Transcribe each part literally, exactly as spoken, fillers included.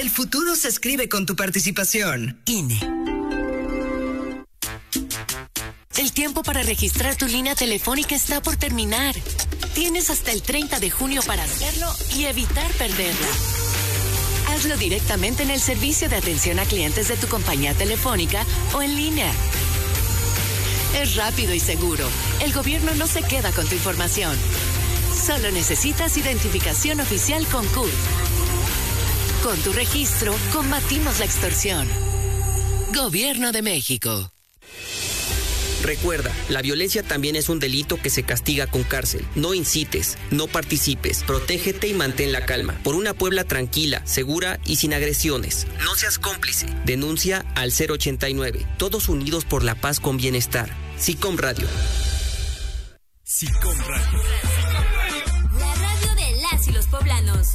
El futuro se escribe con tu participación. I N E. El tiempo para registrar tu línea telefónica está por terminar. Tienes hasta el treinta de junio para hacerlo y evitar perderla. Hazlo directamente en el servicio de atención a clientes de tu compañía telefónica o en línea. Es rápido y seguro. El gobierno no se queda con tu información. Solo necesitas identificación oficial con C U R. Con tu registro, combatimos la extorsión. Gobierno de México. Recuerda, la violencia también es un delito que se castiga con cárcel. No incites, no participes, protégete y mantén la calma. Por una Puebla tranquila, segura y sin agresiones. No seas cómplice. Denuncia al cero ochenta y nueve. Todos unidos por la paz con bienestar. SICOM Radio. SICOM Radio. La radio de las y los poblanos.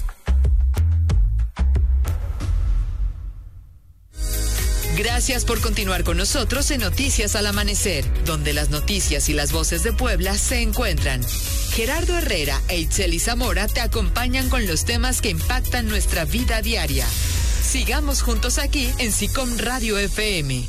Gracias por continuar con nosotros en Noticias al Amanecer, donde las noticias y las voces de Puebla se encuentran. Gerardo Herrera e Itzeli Zamora te acompañan con los temas que impactan nuestra vida diaria. Sigamos juntos aquí en SICOM Radio F M.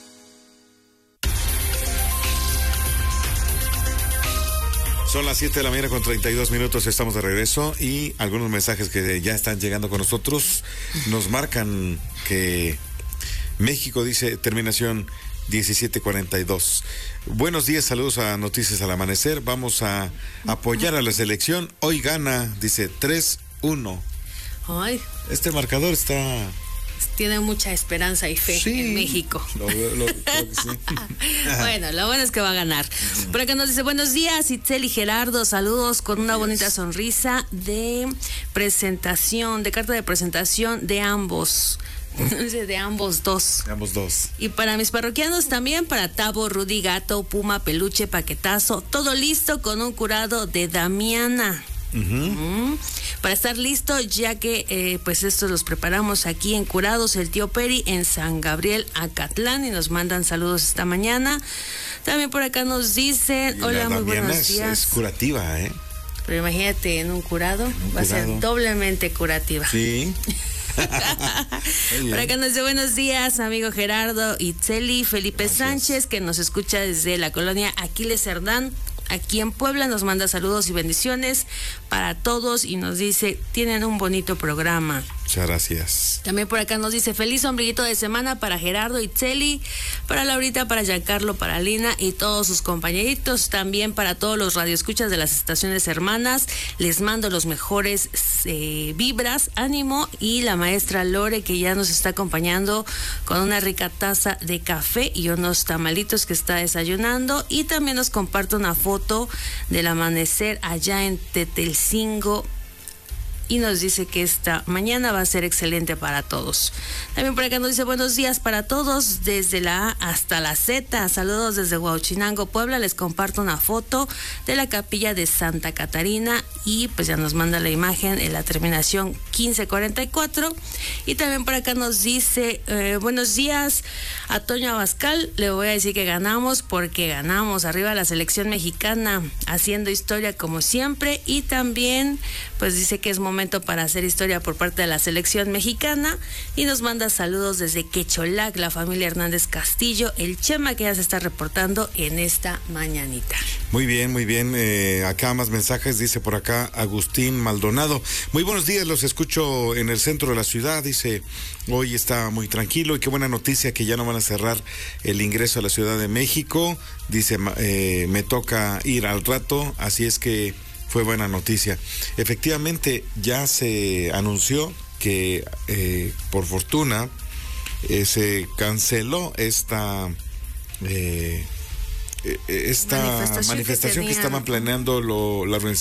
Son las siete de la mañana con treinta y dos minutos, estamos de regreso y algunos mensajes que ya están llegando con nosotros nos marcan que México dice terminación diecisiete cuarenta y dos. Buenos días, saludos a Noticias al Amanecer. Vamos a apoyar a la selección. Hoy gana, dice tres uno. Ay. Este marcador está... Tiene mucha esperanza y fe sí, en México. Lo, lo, creo que sí. Bueno, lo bueno es que va a ganar. Por acá nos dice, buenos días, Itzel y Gerardo, saludos con una bonita sonrisa de presentación, de carta de presentación de ambos. De ambos dos. De ambos dos. Y para mis parroquianos también, para Tabo, Rudy, Gato, Puma, Peluche, Paquetazo, todo listo con un curado de Damiana. Uh-huh. Uh-huh. Para estar listo, ya que eh, pues estos los preparamos aquí en Curados el Tío Peri en San Gabriel, Acatlán, y nos mandan saludos esta mañana. También por acá nos dicen, hola, muy buenos es, días. Es curativa, ¿eh? Pero imagínate en un curado, un va curado. a ser doblemente curativa. Sí. Por acá nos dice buenos días, amigo Gerardo Itzeli, Felipe Gracias. Sánchez, que nos escucha desde la colonia Aquiles Cerdán, aquí en Puebla, nos manda saludos y bendiciones para todos y nos dice, tienen un bonito programa. Muchas gracias. También por acá nos dice, feliz ombliguito de semana para Gerardo Itzeli, para Laurita, para Giancarlo, para Lina y todos sus compañeritos, también para todos los radioescuchas de las estaciones hermanas, les mando los mejores eh, vibras, ánimo, y la maestra Lore, que ya nos está acompañando con una rica taza de café y unos tamalitos que está desayunando, y también nos comparte una foto del amanecer allá en Tetelcingo, y nos dice que esta mañana va a ser excelente para todos. También por acá nos dice buenos días para todos desde la A hasta la Z. Saludos desde Huauchinango, Puebla. Les comparto una foto de la capilla de Santa Catarina y pues ya nos manda la imagen en la terminación quince cuarenta y cuatro. Y también por acá nos dice eh, buenos días a Toño Abascal. Le voy a decir que ganamos porque ganamos. Arriba la selección mexicana haciendo historia como siempre, y también pues dice que es momento para hacer historia por parte de la selección mexicana, y nos manda saludos desde Quecholac, la familia Hernández Castillo, el Chema, que ya se está reportando en esta mañanita. Muy bien, muy bien. Eh, acá más mensajes, dice por acá Agustín Maldonado. Muy buenos días, los escucho en el centro de la ciudad, dice, hoy está muy tranquilo y qué buena noticia que ya no van a cerrar el ingreso a la Ciudad de México, dice, eh, me toca ir al rato, así es que fue buena noticia. Efectivamente, ya se anunció que, eh, por fortuna, eh, se canceló esta eh, esta manifestación, manifestación que, que estaban planeando lo, la organización